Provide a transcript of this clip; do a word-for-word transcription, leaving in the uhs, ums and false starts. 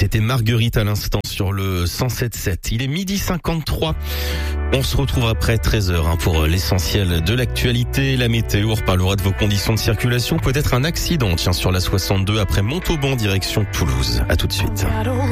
C'était Marguerite à l'instant sur le cent sept sept. Il est midi cinquante-trois. On se retrouve après treize heures hein, pour l'essentiel de l'actualité. La météo, on reparlera de vos conditions de circulation. Peut-être un accident tiens, sur la soixante-deux après Montauban, direction Toulouse. À tout de suite.